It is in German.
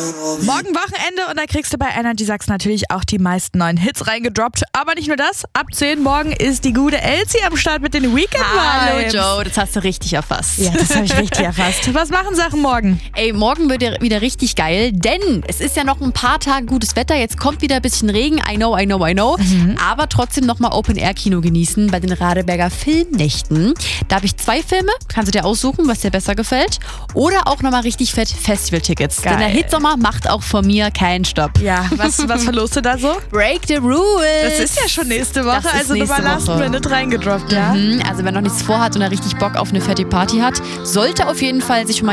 Morgen Wochenende und da kriegst du bei Energy Sachs natürlich auch die meisten neuen Hits reingedroppt. Aber nicht nur das, ab 10 morgen ist die gute Elsie am Start mit den Weekend-Vibes. Hallo Joe, das hast du richtig erfasst. Ja, das habe ich richtig erfasst. Was machen Sachen morgen? Ey, morgen wird ja wieder richtig geil, denn es ist ja noch ein paar Tage gutes Wetter. Jetzt kommt wieder ein bisschen Regen, I know. Aber trotzdem nochmal Open-Air-Kino genießen bei den Radeberger Filmnächten. Da habe ich 2 Filme, kannst du dir aussuchen, was dir besser gefällt. Oder auch nochmal richtig fett Festival-Tickets. Geil. Denn der Hitsommer macht auch von mir keinen Stopp. Ja, was verlost du da so? Break the rules. Das ist ja schon nächste Woche, Das ist also nächste nochmal Last Woche. Minute reingedroppt, ja? Also wer noch nichts vorhat und da richtig Bock auf eine fette Party hat, sollte auf jeden Fall sich schon mal